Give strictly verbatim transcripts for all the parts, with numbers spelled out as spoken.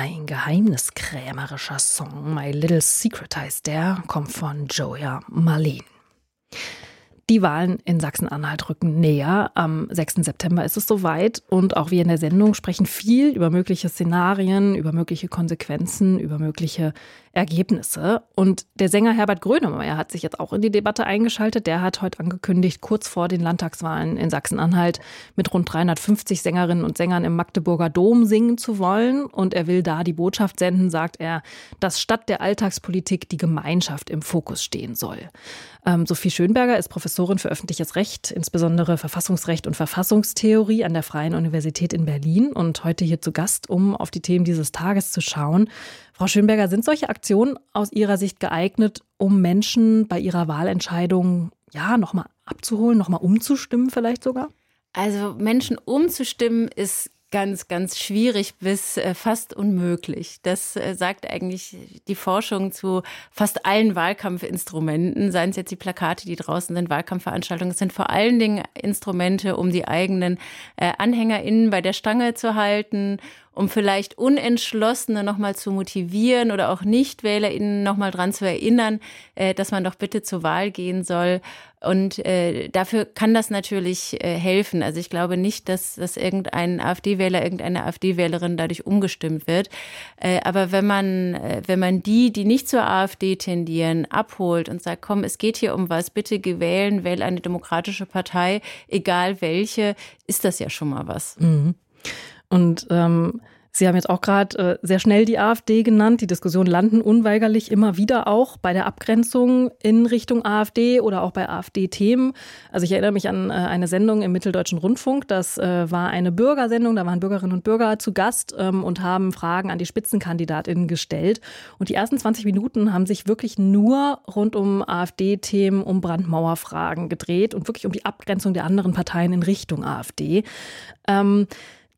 Ein geheimniskrämerischer Song, My Little Secret heißt der, kommt von Joya Marleen. Die Wahlen in Sachsen-Anhalt rücken näher. Am sechsten September ist es soweit. Und auch wir in der Sendung sprechen viel über mögliche Szenarien, über mögliche Konsequenzen, über mögliche Ergebnisse. Und der Sänger Herbert Grönemeyer hat sich jetzt auch in die Debatte eingeschaltet. Der hat heute angekündigt, kurz vor den Landtagswahlen in Sachsen-Anhalt mit rund dreihundertfünfzig Sängerinnen und Sängern im Magdeburger Dom singen zu wollen. Und er will da die Botschaft senden, sagt er, dass statt der Alltagspolitik die Gemeinschaft im Fokus stehen soll. Ähm, Sophie Schönberger ist Professorin für öffentliches Recht, insbesondere Verfassungsrecht und Verfassungstheorie an der Freien Universität in Berlin und heute hier zu Gast, um auf die Themen dieses Tages zu schauen. Frau Schönberger, sind solche Aktionen aus Ihrer Sicht geeignet, um Menschen bei ihrer Wahlentscheidung ja nochmal abzuholen, nochmal umzustimmen vielleicht sogar? Also Menschen umzustimmen ist ganz, ganz schwierig bis äh, fast unmöglich. Das äh, sagt eigentlich die Forschung zu fast allen Wahlkampfinstrumenten, seien es jetzt die Plakate, die draußen sind, Wahlkampfveranstaltungen. Es sind vor allen Dingen Instrumente, um die eigenen äh, AnhängerInnen bei der Stange zu halten, um vielleicht Unentschlossene nochmal zu motivieren oder auch NichtwählerInnen nochmal dran zu erinnern, äh, dass man doch bitte zur Wahl gehen soll. Und äh, dafür kann das natürlich äh, helfen. Also ich glaube nicht, dass, dass irgendein AfD-Wähler, irgendeine AfD-Wählerin dadurch umgestimmt wird. Äh, aber wenn man, äh, wenn man die, die nicht zur AfD tendieren, abholt und sagt, komm, es geht hier um was, bitte geh wählen, wähl eine demokratische Partei, egal welche, ist das ja schon mal was. Mhm. Und ähm, Sie haben jetzt auch gerade äh, sehr schnell die AfD genannt. Die Diskussionen landen unweigerlich immer wieder auch bei der Abgrenzung in Richtung AfD oder auch bei AfD-Themen. Also ich erinnere mich an äh, eine Sendung im Mitteldeutschen Rundfunk. Das äh, war eine Bürgersendung. Da waren Bürgerinnen und Bürger zu Gast ähm, und haben Fragen an die SpitzenkandidatInnen gestellt. Und die ersten zwanzig Minuten haben sich wirklich nur rund um AfD-Themen, um Brandmauerfragen gedreht und wirklich um die Abgrenzung der anderen Parteien in Richtung AfD. Ähm,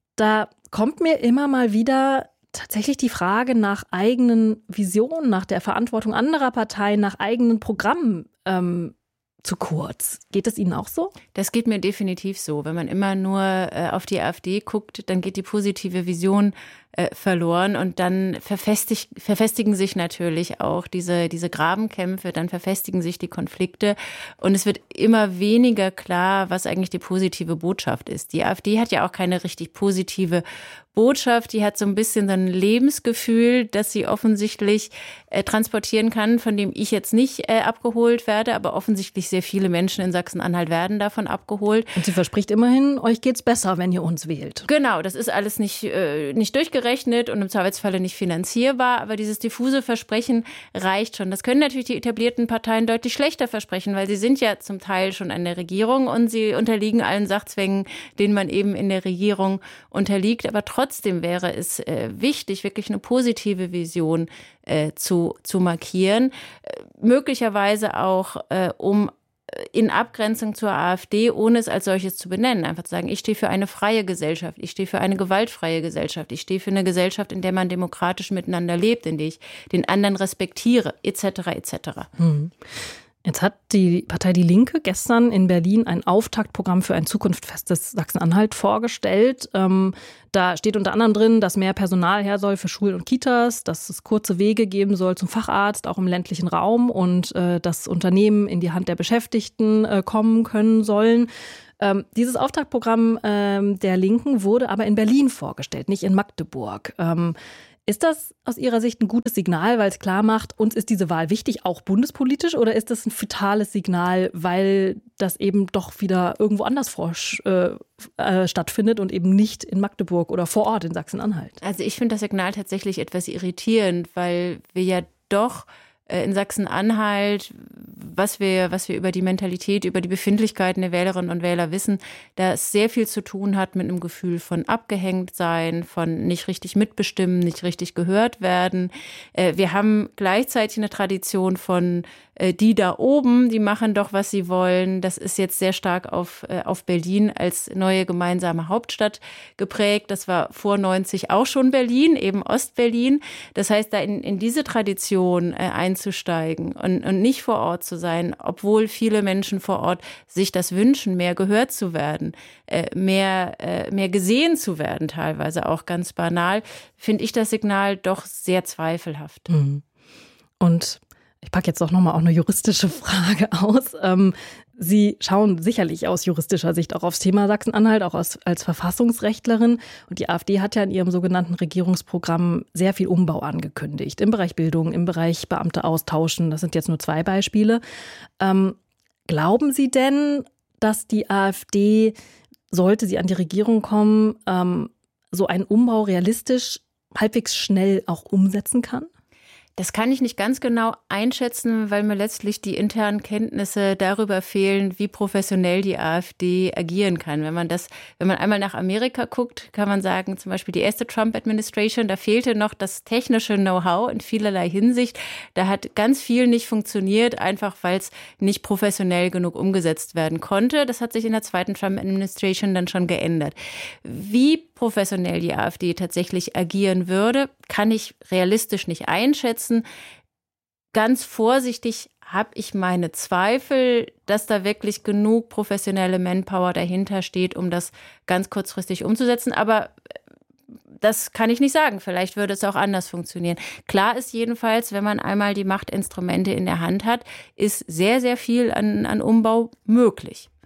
da kommt mir immer mal wieder tatsächlich die Frage nach eigenen Visionen, nach der Verantwortung anderer Parteien, nach eigenen Programmen ähm, zu kurz. Geht es Ihnen auch so? Das geht mir definitiv so. Wenn man immer nur äh, auf die AfD guckt, dann geht die positive Vision äh, verloren und dann verfestig, verfestigen sich natürlich auch diese, diese Grabenkämpfe, dann verfestigen sich die Konflikte und es wird immer weniger klar, was eigentlich die positive Botschaft ist. Die AfD hat ja auch keine richtig positive Botschaft, die hat so ein bisschen so ein Lebensgefühl, das sie offensichtlich äh, transportieren kann, von dem ich jetzt nicht äh, abgeholt werde, aber offensichtlich sehr viele Menschen in Sachsen-Anhalt werden davon abgeholt. Und sie verspricht immerhin, euch geht's besser, wenn ihr uns wählt. Genau, das ist alles nicht, äh, nicht durchgerechnet und im Zweifelsfalle nicht finanzierbar, aber dieses diffuse Versprechen reicht schon. Das können natürlich die etablierten Parteien deutlich schlechter versprechen, weil sie sind ja zum Teil schon an der Regierung und sie unterliegen allen Sachzwängen, denen man eben in der Regierung unterliegt, aber trotzdem Trotzdem wäre es äh, wichtig, wirklich eine positive Vision äh, zu, zu markieren. Äh, möglicherweise auch, äh, um in Abgrenzung zur AfD, ohne es als solches zu benennen. Einfach zu sagen, ich stehe für eine freie Gesellschaft, ich stehe für eine gewaltfreie Gesellschaft, ich stehe für eine Gesellschaft, in der man demokratisch miteinander lebt, in der ich den anderen respektiere, et cetera et cetera. Mhm. Jetzt hat die Partei Die Linke gestern in Berlin ein Auftaktprogramm für ein zukunftsfestes Sachsen-Anhalt vorgestellt. Ähm, da steht unter anderem drin, dass mehr Personal her soll für Schulen und Kitas, dass es kurze Wege geben soll zum Facharzt, auch im ländlichen Raum und äh, dass Unternehmen in die Hand der Beschäftigten äh, kommen können sollen. Ähm, dieses Auftaktprogramm ähm, der Linken wurde aber in Berlin vorgestellt, nicht in Magdeburg. Ähm, Ist das aus Ihrer Sicht ein gutes Signal, weil es klar macht, uns ist diese Wahl wichtig, auch bundespolitisch? Oder ist das ein fatales Signal, weil das eben doch wieder irgendwo anders vor, äh, äh, stattfindet und eben nicht in Magdeburg oder vor Ort in Sachsen-Anhalt? Also ich finde das Signal tatsächlich etwas irritierend, weil wir ja doch in Sachsen-Anhalt, was wir, was wir über die Mentalität, über die Befindlichkeiten der Wählerinnen und Wähler wissen, da es sehr viel zu tun hat mit einem Gefühl von Abgehängtsein, von nicht richtig mitbestimmen, nicht richtig gehört werden. Wir haben gleichzeitig eine Tradition von die da oben, die machen doch, was sie wollen. Das ist jetzt sehr stark auf, auf Berlin als neue gemeinsame Hauptstadt geprägt. Das war vor neunzig auch schon Berlin, eben Ostberlin. Das heißt, da in, in diese Tradition ein einzusteigen und, und nicht vor Ort zu sein, obwohl viele Menschen vor Ort sich das wünschen, mehr gehört zu werden, äh, mehr, äh, mehr gesehen zu werden, teilweise auch ganz banal, finde ich das Signal doch sehr zweifelhaft. Mhm. Und ich packe jetzt doch nochmal auch eine juristische Frage aus. Ähm, Sie schauen sicherlich aus juristischer Sicht auch aufs Thema Sachsen-Anhalt, auch als, als Verfassungsrechtlerin. Und die AfD hat ja in ihrem sogenannten Regierungsprogramm sehr viel Umbau angekündigt. Im Bereich Bildung, im Bereich Beamte austauschen. Das sind jetzt nur zwei Beispiele. Ähm, glauben Sie denn, dass die AfD, sollte sie an die Regierung kommen, ähm, so einen Umbau realistisch, halbwegs schnell auch umsetzen kann? Das kann ich nicht ganz genau einschätzen, weil mir letztlich die internen Kenntnisse darüber fehlen, wie professionell die AfD agieren kann. Wenn man das, wenn man einmal nach Amerika guckt, kann man sagen, zum Beispiel die erste Trump-Administration, da fehlte noch das technische Know-how in vielerlei Hinsicht. Da hat ganz viel nicht funktioniert, einfach weil es nicht professionell genug umgesetzt werden konnte. Das hat sich in der zweiten Trump-Administration dann schon geändert. Wie professionell die AfD tatsächlich agieren würde, kann ich realistisch nicht einschätzen. Ganz vorsichtig habe ich meine Zweifel, dass da wirklich genug professionelle Manpower dahinter steht, um das ganz kurzfristig umzusetzen. Aber das kann ich nicht sagen. Vielleicht würde es auch anders funktionieren. Klar ist jedenfalls, wenn man einmal die Machtinstrumente in der Hand hat, ist sehr, sehr viel an, an Umbau möglich.